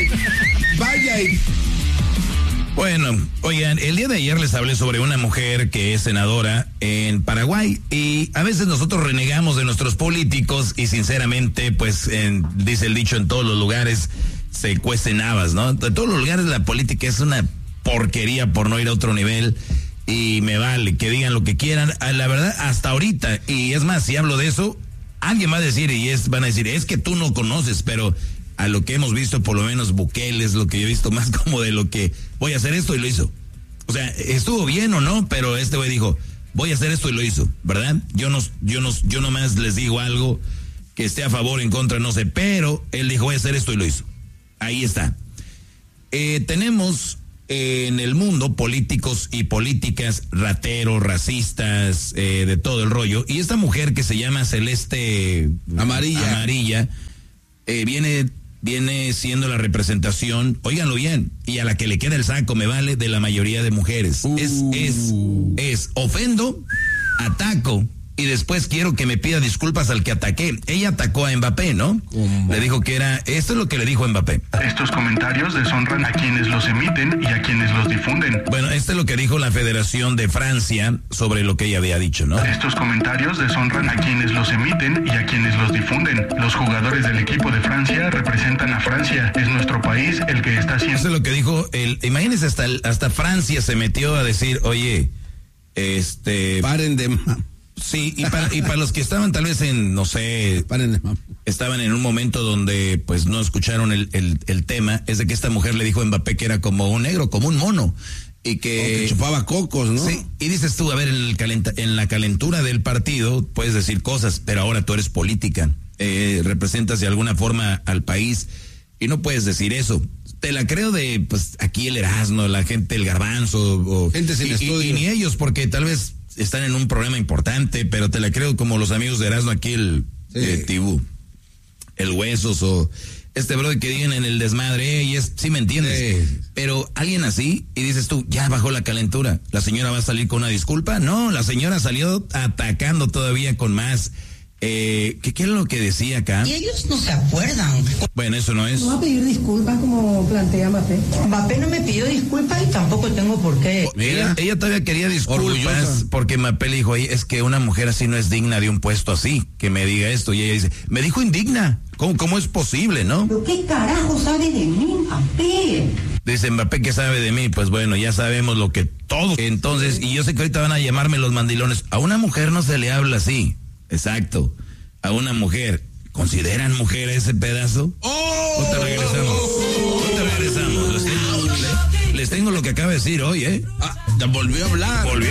Vaya y... Bueno, oigan, el día de ayer les hablé sobre una mujer que es senadora en Paraguay y a veces nosotros renegamos de nuestros políticos y sinceramente, pues, dice el dicho, en todos los lugares se cuecen habas, ¿no? En todos los lugares la política es una porquería, por no ir a otro nivel, y me vale que digan lo que quieran. La verdad, hasta ahorita, y es más, si hablo de eso, alguien va a decir, van a decir, es que tú no conoces, pero a lo que hemos visto, por lo menos Bukele es lo que yo he visto más como de lo que voy a hacer esto y lo hizo. O sea, estuvo bien o no, pero este güey dijo, voy a hacer esto y lo hizo, ¿verdad? Yo nomás les digo algo que esté a favor, en contra, no sé, pero él dijo, voy a hacer esto y lo hizo. Ahí está. Tenemos en el mundo políticos y políticas rateros, racistas, de todo el rollo, y esta mujer que se llama Celeste Amarilla, viene siendo la representación, óiganlo bien, y a la que le queda el saco, me vale, de la mayoría de mujeres. Es ofendo, ataco, y después quiero que me pida disculpas al que ataqué. Ella atacó a Mbappé, ¿no? Le dijo que esto es lo que le dijo a Mbappé. Estos comentarios deshonran a quienes los emiten y a quienes los difunden. Bueno, esto es lo que dijo la Federación de Francia sobre lo que ella había dicho, ¿no? Estos comentarios deshonran a quienes los emiten y a quienes los difunden. Los jugadores del equipo de Francia representan a Francia. Es nuestro país el que está haciendo. Eso es lo que dijo imagínense, hasta Francia se metió a decir, oye, paren de... Sí, y para los que estaban tal vez estaban en un momento donde pues no escucharon el tema, es de que esta mujer le dijo a Mbappé que era como un negro, como un mono, y que chupaba cocos, ¿no? Sí, y dices tú, a ver, en la calentura del partido puedes decir cosas, pero ahora tú eres política, representas de alguna forma al país y no puedes decir eso. Te la creo de, pues, aquí el Erasmo, la gente, el Garbanzo, gente sin estudio. Y ni ellos, porque tal vez están en un problema importante, pero te la creo como los amigos de Erasmo aquí, Tibú, el Huesos, o este brother que digan en el desmadre, sí me entiendes, pero alguien así, y dices tú, ya bajó la calentura, ¿la señora va a salir con una disculpa? No, la señora salió atacando todavía con más. ¿Qué es lo que decía acá? Y ellos no se acuerdan. Bueno, eso no es. No va a pedir disculpas como plantea Mbappé. Mbappé no me pidió disculpas y tampoco tengo por qué. Mira, ella todavía quería disculpas orgullosa, porque Mbappé le dijo, oye, es que una mujer así no es digna de un puesto así, que me diga esto. Y ella dice, me dijo indigna. ¿Cómo es posible, no? ¿Pero qué carajo sabe de mí, Mbappé? Dice Mbappé, ¿qué sabe de mí? Pues bueno, ya sabemos lo que todos. Entonces, y yo sé que ahorita van a llamarme los mandilones. A una mujer no se le habla así. Exacto. A una mujer. ¿Consideran mujer a ese pedazo? Ahorita regresamos. Les tengo lo que acaba de decir hoy, ¿eh? Volvió a hablar.